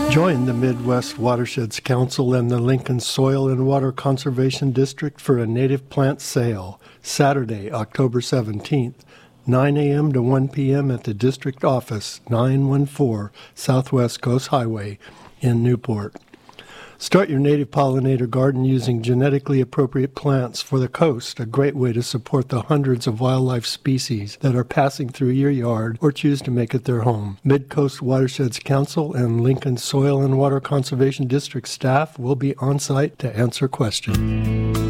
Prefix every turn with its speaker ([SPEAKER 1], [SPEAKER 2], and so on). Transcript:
[SPEAKER 1] Join the Midwest Watersheds Council and the Lincoln Soil and Water Conservation District for a native plant sale, Saturday, October 17th, 9 a.m. to 1 p.m. at the district office, 914 Southwest Coast Highway in Newport. Start your native pollinator garden using genetically appropriate plants for the coast, a great way to support the hundreds of wildlife species that are passing through your yard or choose to make it their home. Mid-Coast Watersheds Council and Lincoln Soil and Water Conservation District staff will be on site to answer questions.